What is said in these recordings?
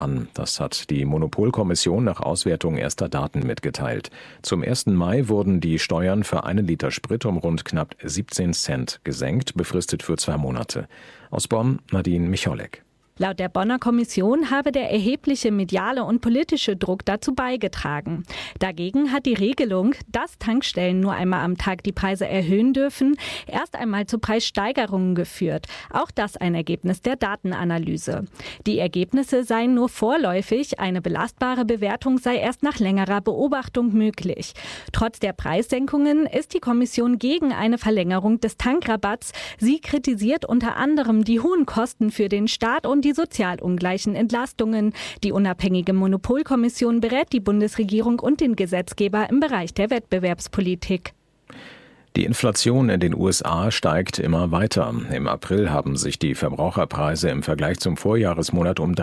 an. Das hat die Monopolkommission nach Auswertung erster Daten mitgeteilt. Zum 1. Mai wurden die Steuern für 1 Liter Sprit um rund knapp 17 Cent gesenkt, befristet für 2 Monate. Aus Bonn, Nadine Michalek. Laut der Bonner Kommission habe der erhebliche mediale und politische Druck dazu beigetragen. Dagegen hat die Regelung, dass Tankstellen nur einmal am Tag die Preise erhöhen dürfen, erst einmal zu Preissteigerungen geführt. Auch das ein Ergebnis der Datenanalyse. Die Ergebnisse seien nur vorläufig, eine belastbare Bewertung sei erst nach längerer Beobachtung möglich. Trotz der Preissenkungen ist die Kommission gegen eine Verlängerung des Tankrabatts. Sie kritisiert unter anderem die hohen Kosten für den Staat und die sozial ungleichen Entlastungen. Die unabhängige Monopolkommission berät die Bundesregierung und den Gesetzgeber im Bereich der Wettbewerbspolitik. Die Inflation in den USA steigt immer weiter. Im April haben sich die Verbraucherpreise im Vergleich zum Vorjahresmonat um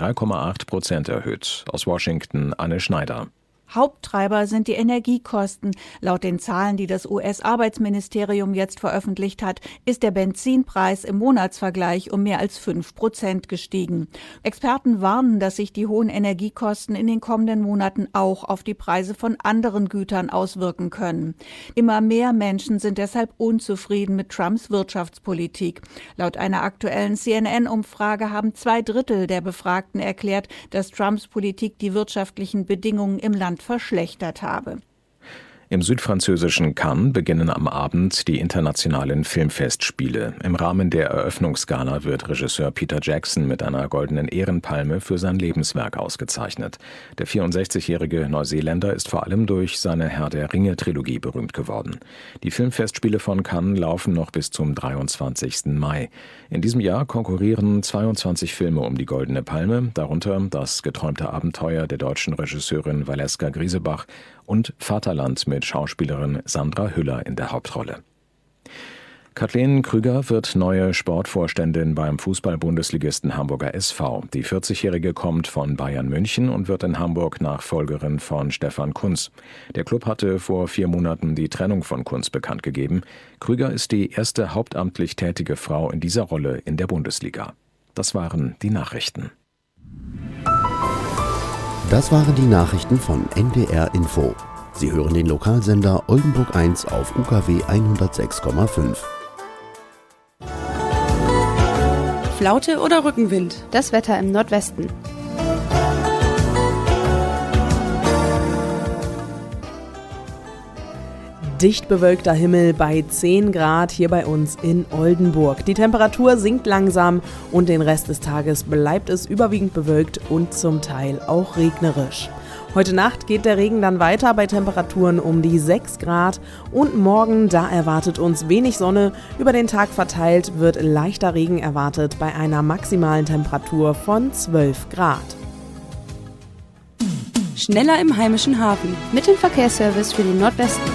3,8% erhöht. Aus Washington Anne Schneider. Haupttreiber sind die Energiekosten. Laut den Zahlen, die das US-Arbeitsministerium jetzt veröffentlicht hat, ist der Benzinpreis im Monatsvergleich um mehr als 5% gestiegen. Experten warnen, dass sich die hohen Energiekosten in den kommenden Monaten auch auf die Preise von anderen Gütern auswirken können. Immer mehr Menschen sind deshalb unzufrieden mit Trumps Wirtschaftspolitik. Laut einer aktuellen CNN-Umfrage haben 2/3 der Befragten erklärt, dass Trumps Politik die wirtschaftlichen Bedingungen im Land verschlechtert habe. Im südfranzösischen Cannes beginnen am Abend die internationalen Filmfestspiele. Im Rahmen der Eröffnungsgala wird Regisseur Peter Jackson mit einer goldenen Ehrenpalme für sein Lebenswerk ausgezeichnet. Der 64-jährige Neuseeländer ist vor allem durch seine Herr der Ringe-Trilogie berühmt geworden. Die Filmfestspiele von Cannes laufen noch bis zum 23. Mai. In diesem Jahr konkurrieren 22 Filme um die Goldene Palme, darunter Das geträumte Abenteuer der deutschen Regisseurin Valeska Griesebach und Vaterland mit Schauspielerin Sandra Hüller in der Hauptrolle. Kathleen Krüger wird neue Sportvorständin beim Fußball-Bundesligisten Hamburger SV. Die 40-Jährige kommt von Bayern München und wird in Hamburg Nachfolgerin von Stefan Kuntz. Der Klub hatte vor 4 Monaten die Trennung von Kuntz bekannt gegeben. Krüger ist die erste hauptamtlich tätige Frau in dieser Rolle in der Bundesliga. Das waren die Nachrichten. Das waren die Nachrichten von NDR Info. Sie hören den Lokalsender Oldenburg 1 auf UKW 106,5. Flaute oder Rückenwind? Das Wetter im Nordwesten. Dicht bewölkter Himmel bei 10 Grad hier bei uns in Oldenburg. Die Temperatur sinkt langsam und den Rest des Tages bleibt es überwiegend bewölkt und zum Teil auch regnerisch. Heute Nacht geht der Regen dann weiter bei Temperaturen um die 6 Grad und morgen, da erwartet uns wenig Sonne. Über den Tag verteilt wird leichter Regen erwartet bei einer maximalen Temperatur von 12 Grad. Schneller im heimischen Hafen mit dem Verkehrsservice für den Nordwesten.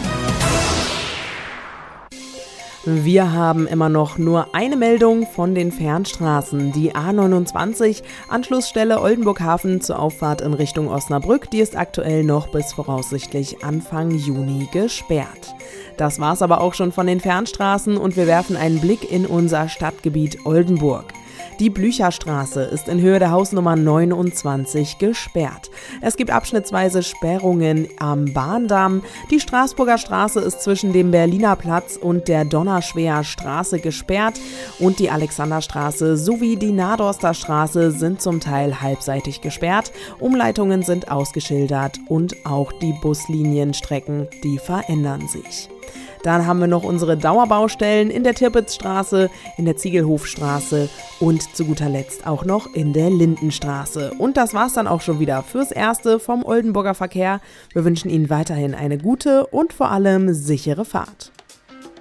Wir haben immer noch nur eine Meldung von den Fernstraßen. Die A29, Anschlussstelle Oldenburg Hafen zur Auffahrt in Richtung Osnabrück, die ist aktuell noch bis voraussichtlich Anfang Juni gesperrt. Das war's aber auch schon von den Fernstraßen und wir werfen einen Blick in unser Stadtgebiet Oldenburg. Die Blücherstraße ist in Höhe der Hausnummer 29 gesperrt. Es gibt abschnittsweise Sperrungen am Bahndamm. Die Straßburger Straße ist zwischen dem Berliner Platz und der Donnerschwer Straße gesperrt und die Alexanderstraße sowie die Nadorster Straße sind zum Teil halbseitig gesperrt. Umleitungen sind ausgeschildert und auch die Buslinienstrecken, die verändern sich. Dann haben wir noch unsere Dauerbaustellen in der Tirpitzstraße, in der Ziegelhofstraße und zu guter Letzt auch noch in der Lindenstraße. Und das war's dann auch schon wieder fürs Erste vom Oldenburger Verkehr. Wir wünschen Ihnen weiterhin eine gute und vor allem sichere Fahrt.